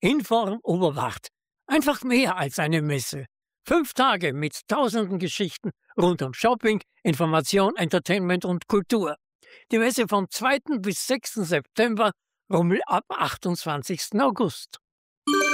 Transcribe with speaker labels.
Speaker 1: Inform Oberwart. Einfach mehr als eine Messe. 5 Tage mit tausenden Geschichten rund um Shopping, Information, Entertainment und Kultur. Die Messe vom 2. bis 6. September, Rummel ab 28. August.